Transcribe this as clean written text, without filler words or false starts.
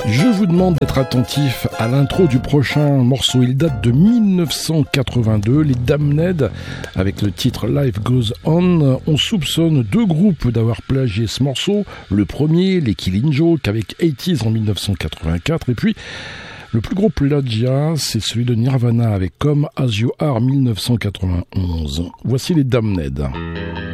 Je vous demande d'être attentif à l'intro du prochain morceau. Il date de 1982, les Damned, avec le titre Life Goes On. On soupçonne deux groupes d'avoir plagié ce morceau. Le premier, les Killing Joke, avec 80s en 1984. Et puis, le plus gros plagiat, c'est celui de Nirvana, avec Come As You Are 1991. Voici les Damned.